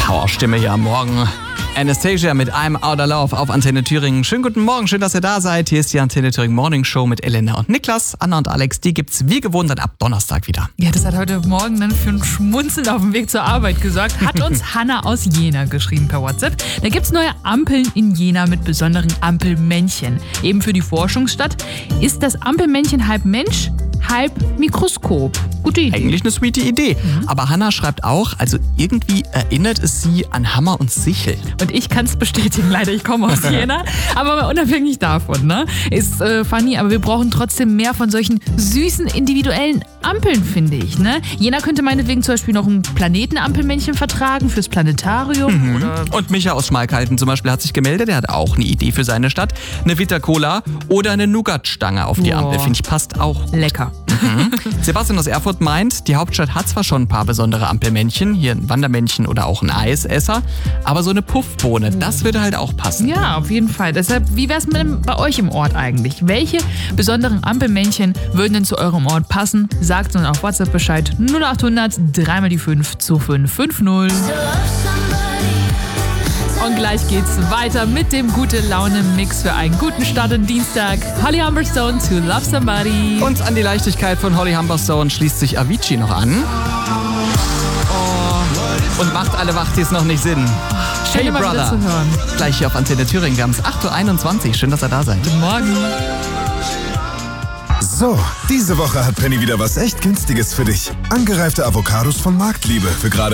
Powerstimme hier am Morgen. Anastasia mit I'm Outer Love auf Antenne Thüringen. Schönen guten Morgen, schön, dass ihr da seid. Hier ist die Antenne Thüringen Morning Show mit Elena und Niklas. Anna und Alex, die gibt's wie gewohnt dann ab Donnerstag wieder. Ja, das hat heute Morgen dann für ein Schmunzeln auf dem Weg zur Arbeit gesorgt. Hat uns Hanna aus Jena geschrieben per WhatsApp. Da gibt's neue Ampeln in Jena mit besonderen Ampelmännchen. Eben für die Forschungsstadt. Ist das Ampelmännchen halb Mensch, halb Mikroskop? Gute Idee. Eigentlich eine sweete Idee. Aber Hanna schreibt auch, also irgendwie erinnert es sie an Hammer und Sichel. Und ich kann es bestätigen, leider, ich komme aus Jena. Aber mal unabhängig davon, ne? Ist funny, aber wir brauchen trotzdem mehr von solchen süßen, individuellen Ampeln, finde ich, ne? Jena könnte meinetwegen zum Beispiel noch ein Planetenampelmännchen vertragen fürs Planetarium. Oder Und Micha aus Schmalkalden zum Beispiel hat sich gemeldet, der hat auch eine Idee für seine Stadt. Eine Vita Cola oder eine Nougatstange auf die Boah. Ampel, finde ich, passt auch. lecker. Sebastian aus Erfurt meint, die Hauptstadt hat zwar schon ein paar besondere Ampelmännchen, hier ein Wandermännchen oder auch ein Eisesser, aber so eine Puffbohne, das würde halt auch passen. Ja, auf jeden Fall. Deshalb, wie wär's bei euch im Ort eigentlich? Welche besonderen Ampelmännchen würden denn zu eurem Ort passen? Sagt uns auf WhatsApp Bescheid 0800 3 die 5 zu 550. Und gleich geht's weiter mit dem Gute-Laune-Mix für einen guten Start in Dienstag. Holly Humberstone to Love Somebody. Und an die Leichtigkeit von Holly Humberstone schließt sich Avicii noch an. Und macht alle wach, die es noch nicht sind. Schön, mal wieder zu hören. Gleich hier auf Antenne Thüringen. Wir haben es 8.21 Uhr. Schön, dass ihr da seid. Guten Morgen. So, diese Woche hat Penny wieder was echt Günstiges für dich. Angereifte Avocados von Marktliebe für gerade